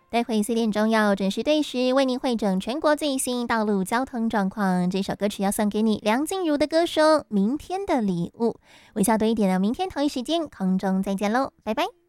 待会4点钟要准时对时为您汇整全国最新道路交通状况。这首歌曲要送给你，梁静茹的歌声《明天的礼物》。微笑多一点的，明天同一时间空中再见喽，拜拜。